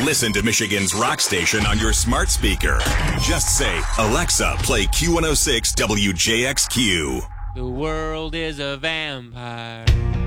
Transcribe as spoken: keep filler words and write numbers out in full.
Listen to Michigan's rock station on your smart speaker. Just say, Alexa, play Q one oh six W J X Q. The world is a vampire.